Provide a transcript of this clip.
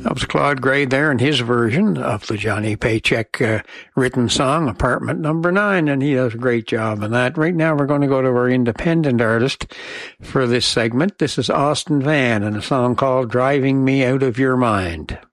That was Claude Gray there in his version of the Johnny Paycheck written song, Apartment Number 9, and he does a great job on that. Right now we're going to go to our independent artist for this segment. This is Austin Van and a song called Driving Me Out of Your Mind.